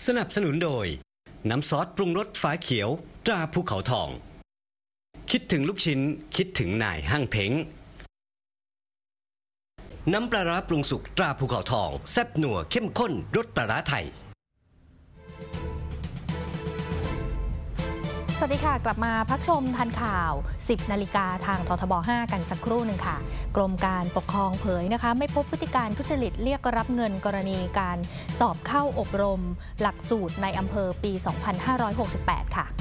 สนับสนุนโดยน้ำซอสปรุงรสฝาเขียวตราภูเขาทองคิดถึงลูกชิ้นคิดถึงนายห้างเพ้งน้ำปลาร้าปรุงสุกตราภูเขาทองแซ่บนัวเข้มข้นรสปลาร้าไทยสวัสดีค่ะกลับมาพักชมทันข่าว 10 นาฬิกาทางททบ 5 กันสักครู่หนึ่งค่ะกรมการปกครองเผยนะคะไม่พบพฤติการทุจริตเรียกรับเงินกรณีการสอบเข้าอบรมหลักสูตรในอำเภอปี 2568 ค่ะ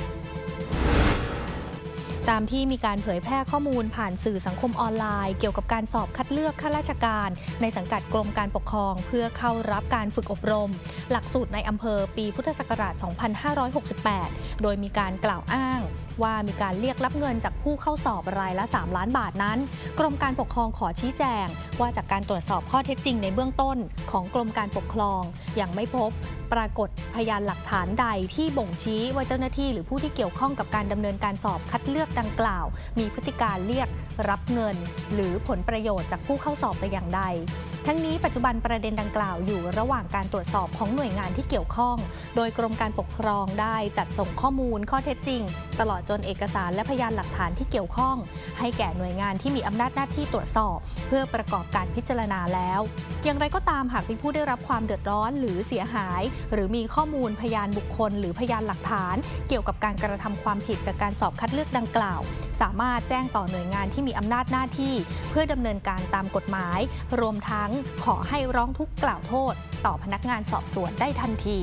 ตามที่มีการเผยแพร่ข้อมูลผ่านสื่อสังคมออนไลน์เกี่ยวกับการสอบคัดเลือกข้าราชการในสังกัดกรมการปกครองเพื่อเข้ารับการฝึกอบรมหลักสูตรในอำเภอปีพุทธศักราช 2568 โดยมีการกล่าวอ้างว่ามีการเรียกรับเงินจากผู้เข้าสอบรายละ 3 ล้านบาทนั้นกรมการปกครองขอชี้แจงว่าจากการตรวจสอบข้อเท็จจริงในเบื้องต้นของกรมการปกครองยังไม่พบปรากฏพยานหลักฐานใดที่บ่งชี้ว่าเจ้าหน้าที่หรือผู้ที่เกี่ยวข้องกับการดำเนินการสอบคัดเลือกดังกล่าวมีพฤติการเรียกรับเงินหรือผลประโยชน์จากผู้เข้าสอบแต่อย่างใดทั้งนี้ปัจจุบันประเด็นดังกล่าวอยู่ระหว่างการตรวจสอบของหน่วยงานที่เกี่ยวข้องโดยกรมการปกครองได้จัดส่งข้อมูลข้อเท็จจริงตลอดจนเอกสารและพยานหลักฐานที่เกี่ยวข้องให้แก่หน่วยงานที่มีอำนาจหน้าที่ตรวจสอบเพื่อประกอบการพิจารณาแล้วอย่างไรก็ตามหากมีผู้ได้รับความเดือดร้อนหรือเสียหายหรือมีข้อมูลพยานบุคคลหรือพยานหลักฐานเกี่ยวกับการกระทำความผิดจากการสอบคัดเลือกดังกล่าวสามารถแจ้งต่อหน่วยงานที่มีอำนาจหน้าที่เพื่อดำเนินการตามกฎหมายรวมทั้งขอให้ร้องทุกข์กล่าวโทษต่อพนักงานสอบสวนได้ทันที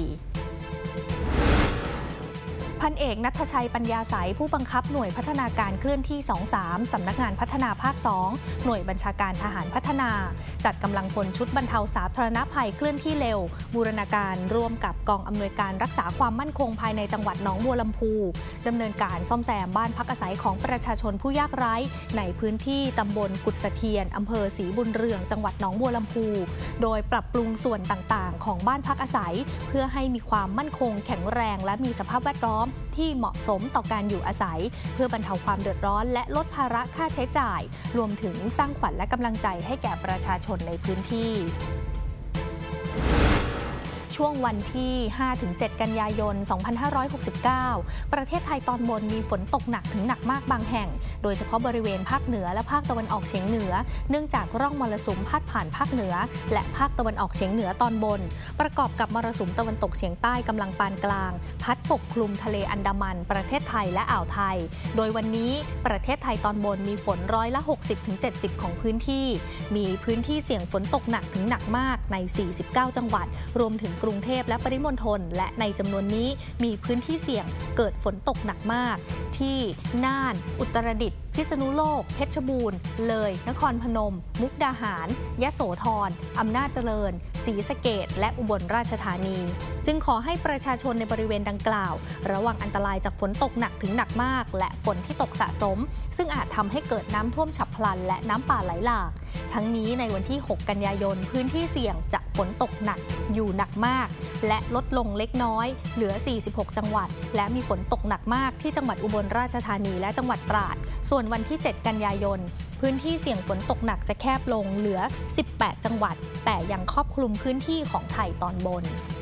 พันเอกณัฐชัยปัญญาใสผู้บังคับหน่วยพัฒนาการเคลื่อนที่ 23 สำนักงานพัฒนาภาค 2 หน่วยบัญชาการทหารพัฒนาจัดกำลังพลชุดบรรเทาสาธารณภัยเคลื่อนที่เร็วบูรณาการร่วมกับกองอำนวยการรักษาความมั่นคงภายในจังหวัดหนองบัวลำพูดำเนินการซ่อมแซมบ้านพักอาศัยของประชาชนผู้ยากไร้ในพื้นที่ตำบลกุดสะเทียนอำเภอศรีบุญเรืองจังหวัดหนองบัวลำพูโดยปรับปรุงส่วนต่างๆของบ้านพักอาศัยเพื่อให้มีความมั่นคงแข็งแรงและมีสภาพแวดล้อมที่เหมาะสมต่อการอยู่อาศัยเพื่อบรรเทาความเดือดร้อนและลดภาระค่าใช้จ่ายรวมถึงสร้างขวัญและกำลังใจให้แก่ประชาชนในพื้นที่ช่วงวันที่ 5-7 กันยายน 2569 ประเทศไทยตอนบนมีฝนตกหนักถึงหนักมากบางแห่งโดยเฉพาะบริเวณภาคเหนือและภาคตะวันออกเฉียงเหนือเนื่องจากร่องมรสุมพาดผ่านภาคเหนือและภาคตะวันออกเฉียงเหนือตอนบนประกอบกับมรสุมตะวันตกเฉียงใต้กำลังปานกลางพัดปกคลุมทะเลอันดามันประเทศไทยและอ่าวไทยโดยวันนี้ประเทศไทยตอนบนมีฝน60-70%ของพื้นที่มีพื้นที่เสี่ยงฝนตกหนักถึงหนักมากใน 49 จังหวัดรวมถึงกรุงเทพและปริมณฑลและในจำนวนนี้มีพื้นที่เสี่ยงเกิดฝนตกหนักมากที่น่านอุตรดิตถ์พิษณุโลกเพชรบูรณ์เลยนครพนมมุกดาหารยโสธรอำนาจเจริญศรีสะเกษและอุบลราชธานีจึงขอให้ประชาชนในบริเวณดังกล่าวระวังอันตรายจากฝนตกหนักถึงหนักมากและฝนที่ตกสะสมซึ่งอาจทำให้เกิดน้ำท่วมฉับพลันและน้ำป่าไหลหลากทั้งนี้ในวันที่ 6 กันยายนพื้นที่เสี่ยงจะฝนตกหนักอยู่หนักมากและลดลงเล็กน้อยเหลือ 46 จังหวัดและมีฝนตกหนักมากที่จังหวัดอุบลราชธานีและจังหวัดตราดส่วนวันที่ 7 กันยายนพื้นที่เสี่ยงฝนตกหนักจะแคบลงเหลือ 18 จังหวัดแต่ยังครอบคลุมพื้นที่ของไทยตอนบน